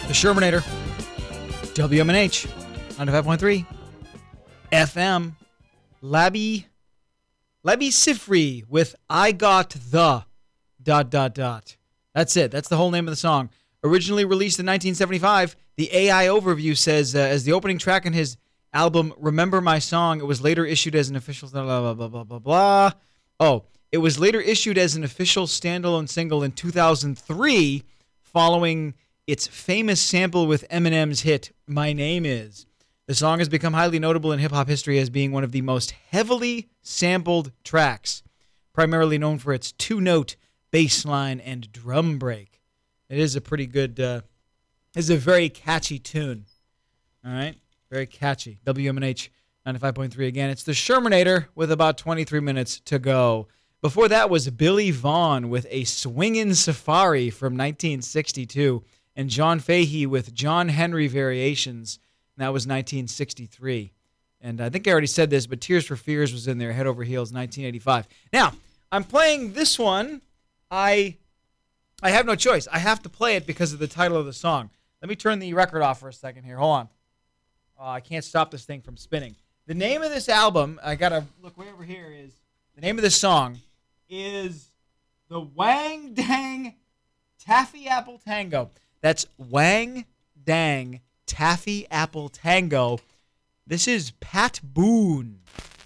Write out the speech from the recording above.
The Shermanator, WMNH, 95.3 FM, Labi Sifri with I Got the ... That's it. That's the whole name of the song. Originally released in 1975, the AI Overview says as the opening track in his album Remember My Song, it was later issued as an official blah, blah, blah, blah, blah, blah. Oh, it was later issued as an official standalone single in 2003 following its famous sample with Eminem's hit, My Name Is. The song has become highly notable in hip-hop history as being one of the most heavily sampled tracks, primarily known for its two-note bass line and drum break. It is a pretty good, it's a very catchy tune. All right? Very catchy. WMNH 95.3 again. It's the Shermanator with about 23 minutes to go. Before that was Billy Vaughn with A Swingin' Safari from 1962. And John Fahey with John Henry Variations, and that was 1963. And I think I already said this, but Tears for Fears was in there, Head Over Heels, 1985. Now, I'm playing this one. I have no choice. I have to play it because of the title of the song. Let me turn the record off for a second here. Hold on. I can't stop this thing from spinning. The name of this album, I got to look way over here, is the name of this song is The Wang Dang Taffy Apple Tango. That's Wang Dang Taffy Apple Tango. This is Pat Boone.